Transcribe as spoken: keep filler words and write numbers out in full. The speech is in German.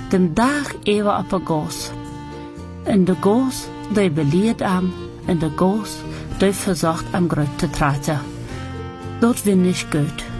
den dag even op een goos. En de goos, die beleed am, en de goos, die versucht am Gröt te traten. Dat vind ich gut.